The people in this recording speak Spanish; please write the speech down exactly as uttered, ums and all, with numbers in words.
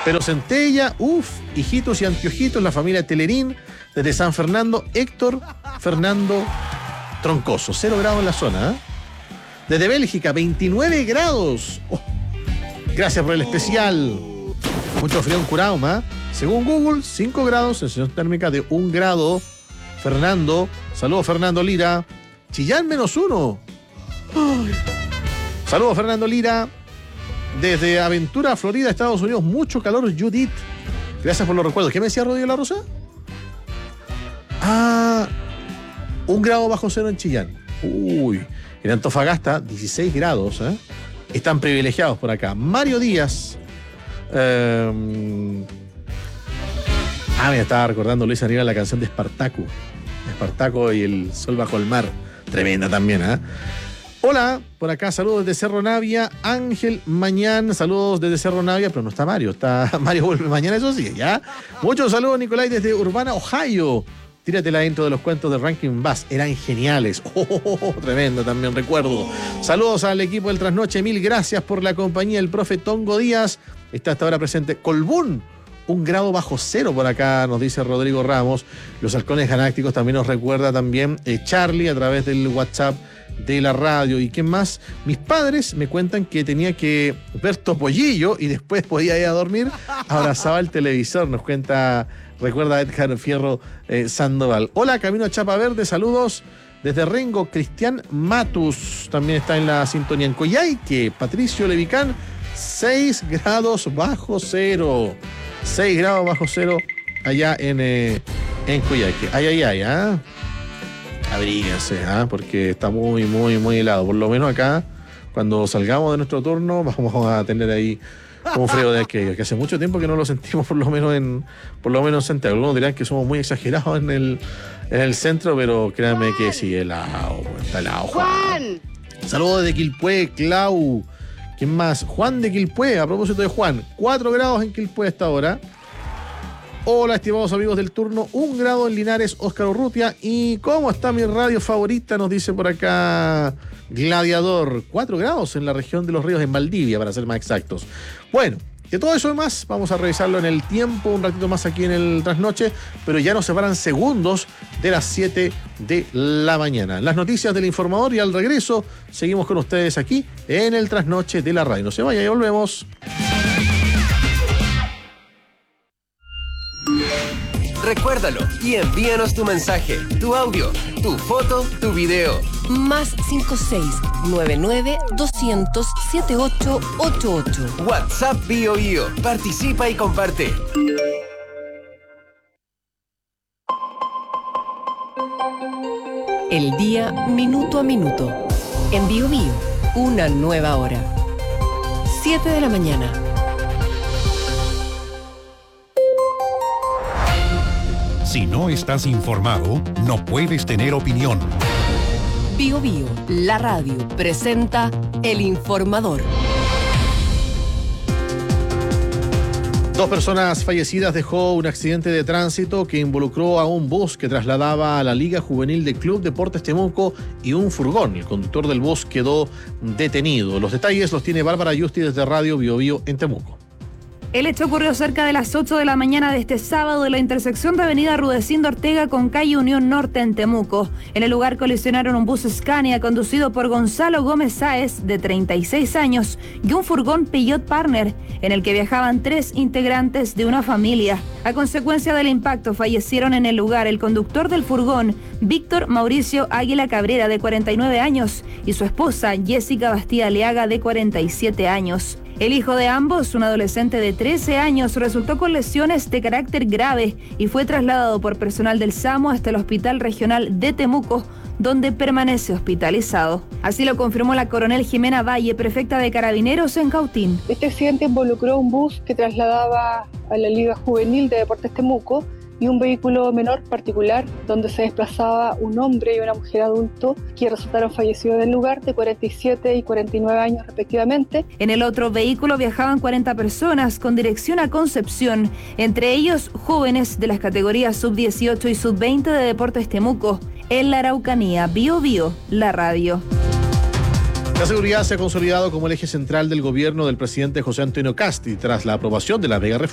Pero Centella, uff, hijitos y antiojitos, la familia Telerín, desde San Fernando, Héctor Fernando Troncoso, cero grados en la zona. ¿eh? Desde Bélgica, veintinueve grados. Oh, gracias por el especial. Mucho frío en Curauma. Según Google, cinco grados, sensación térmica de un grado. Fernando, saludos Fernando Lira. Chillán menos uno. Ay. Saludos Fernando Lira. Desde Aventura, Florida, Estados Unidos, mucho calor, Judith. Gracias por los recuerdos. ¿Qué me decía Rodrigo La Rosa? Ah, un grado bajo cero en Chillán. Uy, en Antofagasta, dieciséis grados. ¿eh? Están privilegiados por acá. Mario Díaz. Eh, ah, me estaba recordando Luis Aníbal la canción de Espartaco. Espartaco y el sol bajo el mar. Tremenda también, ¿eh? Hola, por acá, saludos desde Cerro Navia, Ángel Mañán, saludos desde Cerro Navia, pero no está Mario, está Mario vuelve mañana, eso sí, ¿ya? Muchos saludos, Nicolai, desde Urbana, Ohio. Tírate la intro de los cuentos de Rankin Bass, eran geniales. Oh, oh, oh, tremendo también, recuerdo. Saludos al equipo del Trasnoche, mil gracias por la compañía, el profe Tongo Díaz, está hasta ahora presente. Colbún, un grado bajo cero por acá, nos dice Rodrigo Ramos. Los halcones galácticos también nos recuerda también eh, Charlie a través del WhatsApp de la radio. ¿Y qué más? Mis padres me cuentan que tenía que ver Topollillo y después podía ir a dormir, abrazaba el televisor, nos cuenta, recuerda Edgar Fierro eh, Sandoval. Hola, camino a Chapa Verde, saludos desde Rengo. Cristian Matus también está en la sintonía. En Coyhaique, Patricio Levicán, seis grados bajo cero. seis grados bajo cero allá en, eh, en Coyhaique. Ay, ay, ay, ¿ah? ¿eh? Abríguense, ¿eh? Porque está muy, muy, muy helado. Por lo menos acá, cuando salgamos de nuestro turno, vamos a tener ahí un frío de aquello, que hace mucho tiempo que no lo sentimos, por lo menos en por lo menos en Santiago. Algunos dirán que somos muy exagerados en el, en el centro, pero créanme que sí, helado, está helado. Juan. Saludos de Quilpué, Clau. ¿Quién más? Juan de Quilpué, a propósito de Juan, cuatro grados en Quilpué hasta ahora. Hola, estimados amigos del turno, un grado en Linares, Óscar Urrutia. ¿Y cómo está mi radio favorita? Nos dice por acá Gladiador. Cuatro grados en la región de Los Ríos, en Valdivia, para ser más exactos. Bueno, de todo eso y más, vamos a revisarlo en el tiempo, un ratito más aquí en el Trasnoche, pero ya nos separan segundos de las siete de la mañana. Las noticias del informador y al regreso seguimos con ustedes aquí en el Trasnoche de la radio. No se vaya, y volvemos. Recuérdalo y envíanos tu mensaje, tu audio, tu foto, tu video. Más cinco seis nueve nueve doscientos setenta y ocho ochenta y ocho. WhatsApp Bio Bio. Participa y comparte. El día minuto a minuto. En Bio Bio, una nueva hora. siete de la mañana. Si no estás informado, no puedes tener opinión. Bio Bio, la radio, presenta El Informador. Dos personas fallecidas dejó un accidente de tránsito que involucró a un bus que trasladaba a la Liga Juvenil del Club Deportes Temuco y un furgón. El conductor del bus quedó detenido. Los detalles los tiene Bárbara Yusti desde Radio Bio Bio en Temuco. El hecho ocurrió cerca de las ocho de la mañana de este sábado en la intersección de avenida Rudecindo Ortega con calle Unión Norte en Temuco. En el lugar colisionaron un bus Scania conducido por Gonzalo Gómez Sáez, de treinta y seis años, y un furgón Peugeot Partner, en el que viajaban tres integrantes de una familia. A consecuencia del impacto fallecieron en el lugar el conductor del furgón, Víctor Mauricio Águila Cabrera, de cuarenta y nueve años, y su esposa, Jessica Bastida Leaga, de cuarenta y siete años. El hijo de ambos, un adolescente de trece años, resultó con lesiones de carácter grave y fue trasladado por personal del SAMU hasta el Hospital Regional de Temuco, donde permanece hospitalizado. Así lo confirmó la coronel Jimena Valle, prefecta de Carabineros en Cautín. Este accidente involucró un bus que trasladaba a la Liga Juvenil de Deportes Temuco y un vehículo menor particular donde se desplazaba un hombre y una mujer adulto que resultaron fallecidos del lugar, de cuarenta y siete y cuarenta y nueve años respectivamente. En el otro vehículo viajaban cuarenta personas con dirección a Concepción, entre ellos jóvenes de las categorías sub dieciocho y sub veinte de Deportes Temuco. En la Araucanía, Bio Bio, la radio. La seguridad se ha consolidado como el eje central del gobierno del presidente José Antonio Cast y tras la aprobación de la mega reforma